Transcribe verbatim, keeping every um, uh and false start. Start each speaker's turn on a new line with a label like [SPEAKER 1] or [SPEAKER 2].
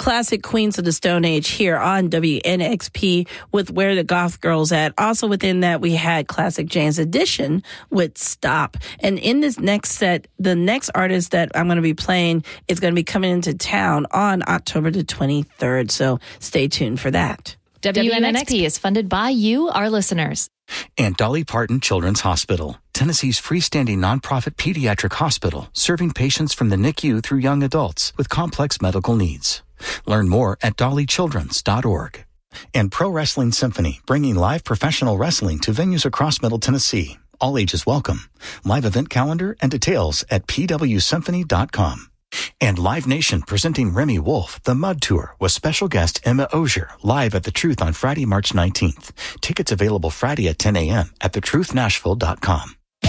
[SPEAKER 1] classic Queens of the Stone Age here on W N X P with Where the Goth Girls At. Also within that, we had classic Jane's Addition with Stop. And in this next set, the next artist that I'm going to be playing is going to be coming into town on October the twenty-third. So stay tuned for that.
[SPEAKER 2] W N X P is funded by you, our listeners.
[SPEAKER 3] And Dolly Parton Children's Hospital, Tennessee's freestanding nonprofit pediatric hospital, serving patients from the N I C U through young adults with complex medical needs. Learn more at dolly childrens dot org. And Pro Wrestling Symphony, bringing live professional wrestling to venues across Middle Tennessee. All ages welcome. Live event calendar and details at p w symphony dot com. And Live Nation presenting Remy Wolf, The Mud Tour, with special guest Emma Ozier, live at The Truth on Friday, March nineteenth. Tickets available Friday at ten a.m. at the truth nashville dot com.